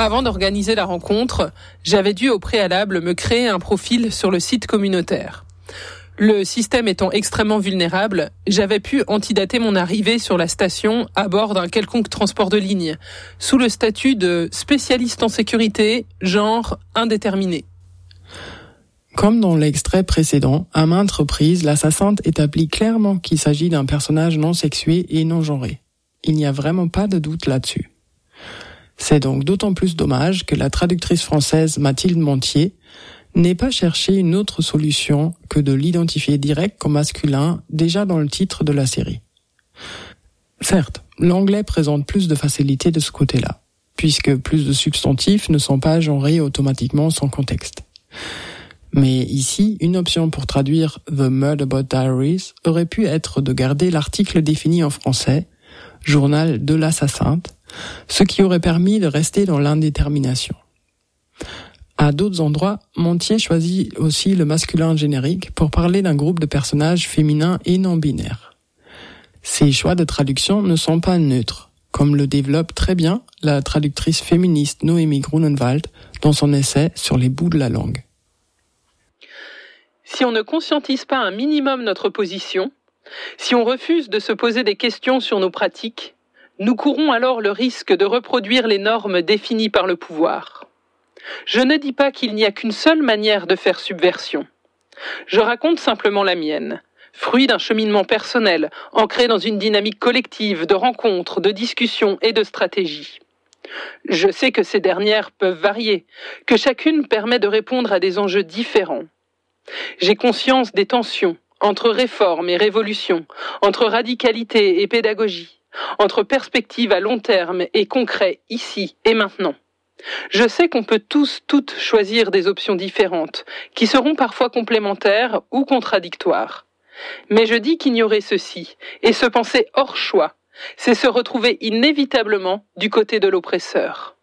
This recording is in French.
Avant d'organiser la rencontre, j'avais dû au préalable me créer un profil sur le site communautaire. Le système étant extrêmement vulnérable, j'avais pu antidater mon arrivée sur la station à bord d'un quelconque transport de ligne, sous le statut de spécialiste en sécurité, genre indéterminé. Comme dans l'extrait précédent, à maintes reprises, l'assassin établit clairement qu'il s'agit d'un personnage non sexué et non genré. Il n'y a vraiment pas de doute là-dessus. C'est donc d'autant plus dommage que la traductrice française Mathilde Montier n'ait pas cherché une autre solution que de l'identifier direct comme masculin déjà dans le titre de la série. Certes, l'anglais présente plus de facilité de ce côté-là, puisque plus de substantifs ne sont pas genrés automatiquement sans contexte. Mais ici, une option pour traduire The Murderbot Diaries aurait pu être de garder l'article défini en français, journal de l'assassin, ce qui aurait permis de rester dans l'indétermination. À d'autres endroits, Montier choisit aussi le masculin générique pour parler d'un groupe de personnages féminins et non-binaires. Ces choix de traduction ne sont pas neutres, comme le développe très bien la traductrice féministe Noémie Grunenwald dans son essai sur les bouts de la langue. Si on ne conscientise pas un minimum notre position, si on refuse de se poser des questions sur nos pratiques, nous courons alors le risque de reproduire les normes définies par le pouvoir. Je ne dis pas qu'il n'y a qu'une seule manière de faire subversion. Je raconte simplement la mienne, fruit d'un cheminement personnel, ancré dans une dynamique collective de rencontres, de discussions et de stratégies. Je sais que ces dernières peuvent varier, que chacune permet de répondre à des enjeux différents. J'ai conscience des tensions entre réforme et révolution, entre radicalité et pédagogie, entre perspectives à long terme et concret ici et maintenant. Je sais qu'on peut toutes choisir des options différentes, qui seront parfois complémentaires ou contradictoires. Mais je dis qu'ignorer ceci et se penser hors choix, c'est se retrouver inévitablement du côté de l'oppresseur.